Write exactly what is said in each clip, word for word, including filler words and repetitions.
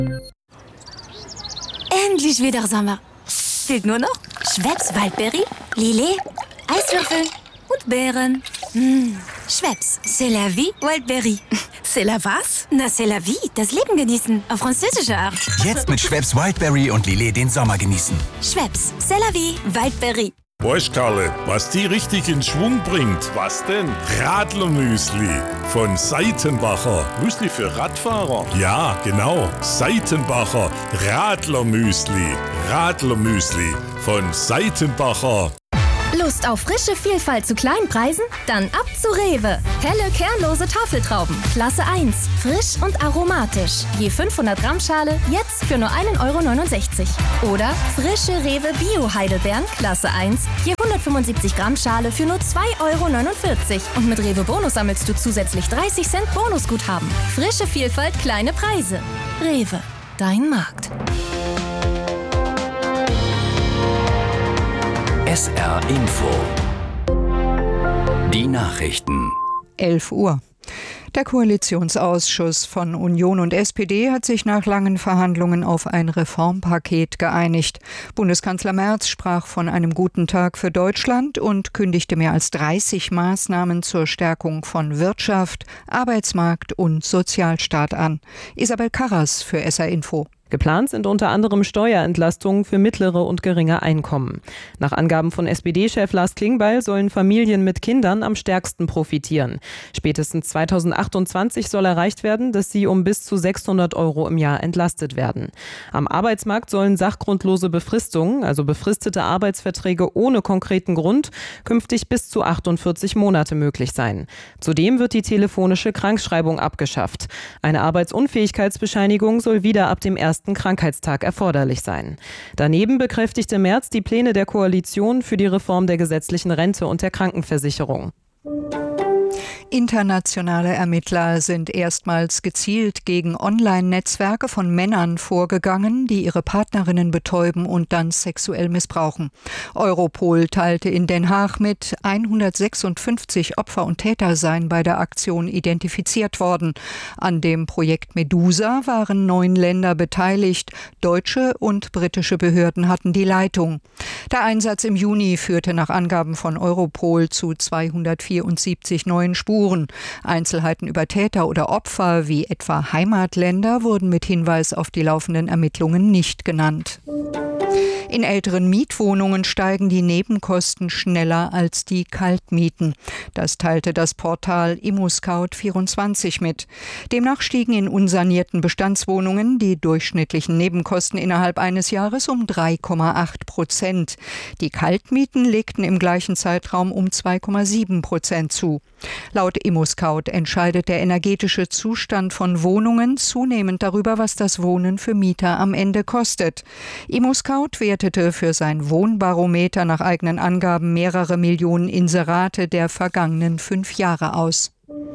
Endlich wieder Sommer. Fehlt nur noch Schweppes Waldbeere, Lillet, Eiswürfel und Beeren. Mmh. Schweppes, c'est la vie Wildberry. C'est la was? Na, c'est la vie, das Leben genießen, auf französische Art. Jetzt mit Schweppes Wildberry und Lillet den Sommer genießen. Schweppes, c'est la vie Wildberry. Weißt Karle, was die richtig in Schwung bringt? Was denn? Radlermüsli von Seitenbacher. Müsli für Radfahrer? Ja, genau. Seitenbacher Radlermüsli. Radlermüsli von Seitenbacher. Lust auf frische Vielfalt zu kleinen Preisen? Dann ab zu Rewe. Helle, kernlose Tafeltrauben. Klasse eins. Frisch und aromatisch. Je fünfhundert Gramm Schale, jetzt für nur ein Euro neunundsechzig. Oder frische Rewe Bio-Heidelbeeren. Klasse eins. Je hundertfünfundsiebzig Gramm Schale für nur zwei Euro neunundvierzig. Und mit Rewe Bonus sammelst du zusätzlich dreißig Cent Bonusguthaben. Frische Vielfalt, kleine Preise. Rewe. Dein Markt. S R Info. Die Nachrichten. elf Uhr. Der Koalitionsausschuss von Union und S P D hat sich nach langen Verhandlungen auf ein Reformpaket geeinigt. Bundeskanzler Merz sprach von einem guten Tag für Deutschland und kündigte mehr als dreißig Maßnahmen zur Stärkung von Wirtschaft, Arbeitsmarkt und Sozialstaat an. Isabel Karras für S R Info. Geplant sind unter anderem Steuerentlastungen für mittlere und geringe Einkommen. Nach Angaben von S P D-Chef Lars Klingbeil sollen Familien mit Kindern am stärksten profitieren. Spätestens zweitausendachtundzwanzig soll erreicht werden, dass sie um bis zu sechshundert Euro im Jahr entlastet werden. Am Arbeitsmarkt sollen sachgrundlose Befristungen, also befristete Arbeitsverträge ohne konkreten Grund, künftig bis zu achtundvierzig Monate möglich sein. Zudem wird die telefonische Krankschreibung abgeschafft. Eine Arbeitsunfähigkeitsbescheinigung soll wieder ab dem ersten Krankheitstag erforderlich sein. Daneben bekräftigte Merz die Pläne der Koalition für die Reform der gesetzlichen Rente und der Krankenversicherung. Internationale Ermittler sind erstmals gezielt gegen Online-Netzwerke von Männern vorgegangen, die ihre Partnerinnen betäuben und dann sexuell missbrauchen. Europol teilte in Den Haag mit, hundertsechsundfünfzig Opfer und Täter seien bei der Aktion identifiziert worden. An dem Projekt Medusa waren neun Länder beteiligt. Deutsche und britische Behörden hatten die Leitung. Der Einsatz im Juni führte nach Angaben von Europol zu zweihundertvierundsiebzig neuen Spuren. Einzelheiten über Täter oder Opfer wie etwa Heimatländer wurden mit Hinweis auf die laufenden Ermittlungen nicht genannt. In älteren Mietwohnungen steigen die Nebenkosten schneller als die Kaltmieten. Das teilte das Portal ImmoScout vierundzwanzig mit. Demnach stiegen in unsanierten Bestandswohnungen die durchschnittlichen Nebenkosten innerhalb eines Jahres um drei Komma acht Prozent. Die Kaltmieten legten im gleichen Zeitraum um zwei Komma sieben Prozent zu. Laut ImmoScout entscheidet der energetische Zustand von Wohnungen zunehmend darüber, was das Wohnen für Mieter am Ende kostet. ImmoScout wertete für sein Wohnbarometer nach eigenen Angaben mehrere Millionen Inserate der vergangenen fünf Jahre aus.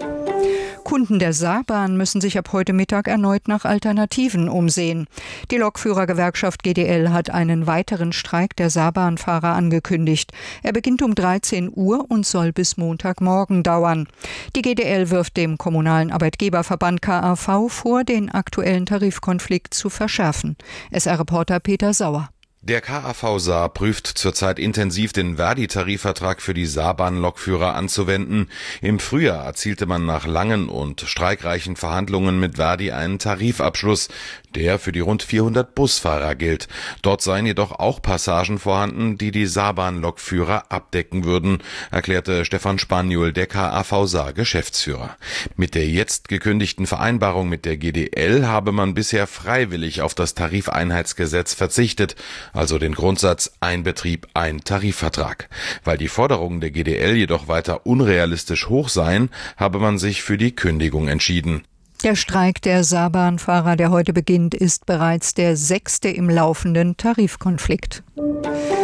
Kunden der Saarbahn müssen sich ab heute Mittag erneut nach Alternativen umsehen. Die Lokführergewerkschaft G D L hat einen weiteren Streik der Saarbahnfahrer angekündigt. Er beginnt um dreizehn Uhr und soll bis Montagmorgen dauern. Die G D L wirft dem kommunalen Arbeitgeberverband K A V vor, den aktuellen Tarifkonflikt zu verschärfen. S R-Reporter Peter Sauer. Der K A V Saar prüft zurzeit intensiv, den Verdi-Tarifvertrag für die Saarbahn-Lokführer anzuwenden. Im Frühjahr erzielte man nach langen und streikreichen Verhandlungen mit Verdi einen Tarifabschluss, der für die rund vierhundert Busfahrer gilt. Dort seien jedoch auch Passagen vorhanden, die die Saarbahn-Lokführer abdecken würden, erklärte Stefan Spaniol, der K A V Saar Geschäftsführer. Mit der jetzt gekündigten Vereinbarung mit der G D L habe man bisher freiwillig auf das Tarifeinheitsgesetz verzichtet, also den Grundsatz ein Betrieb, ein Tarifvertrag. Weil die Forderungen der G D L jedoch weiter unrealistisch hoch seien, habe man sich für die Kündigung entschieden. Der Streik der Saarbahnfahrer, der heute beginnt, ist bereits der sechste im laufenden Tarifkonflikt.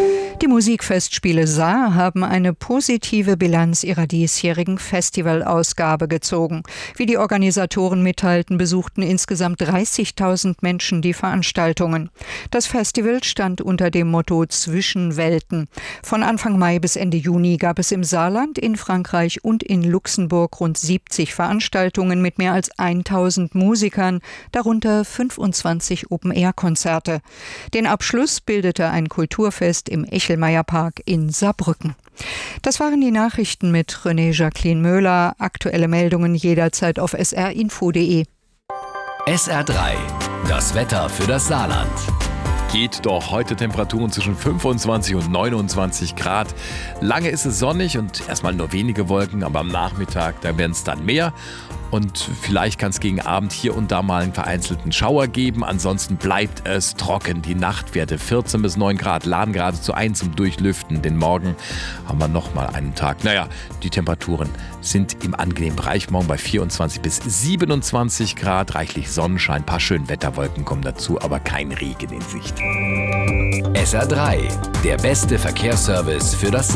Die Musikfestspiele Saar haben eine positive Bilanz ihrer diesjährigen Festivalausgabe gezogen. Wie die Organisatoren mitteilten, besuchten insgesamt dreißigtausend Menschen die Veranstaltungen. Das Festival stand unter dem Motto Zwischen Welten. Von Anfang Mai bis Ende Juni gab es im Saarland, in Frankreich und in Luxemburg rund siebzig Veranstaltungen mit mehr als tausend Musikern, darunter fünfundzwanzig Open-Air-Konzerte. Den Abschluss bildete ein Kulturfest im Echelmeierpark in Saarbrücken. Das waren die Nachrichten mit René Jacqueline Möhler. Aktuelle Meldungen jederzeit auf s r info punkt d e. S R drei, das Wetter für das Saarland. Geht doch, heute Temperaturen zwischen fünfundzwanzig und neunundzwanzig Grad. Lange ist es sonnig und erstmal nur wenige Wolken, aber am Nachmittag, da werden es dann mehr. Und vielleicht kann es gegen Abend hier und da mal einen vereinzelten Schauer geben. Ansonsten bleibt es trocken. Die Nachtwerte vierzehn bis neun Grad laden geradezu ein zum Durchlüften. Den Morgen haben wir nochmal einen Tag. Naja, die Temperaturen sind im angenehmen Bereich. Morgen bei vierundzwanzig bis siebenundzwanzig Grad. Reichlich Sonnenschein, ein paar schöne Wetterwolken kommen dazu, aber kein Regen in Sicht. S R drei, der beste Verkehrsservice für das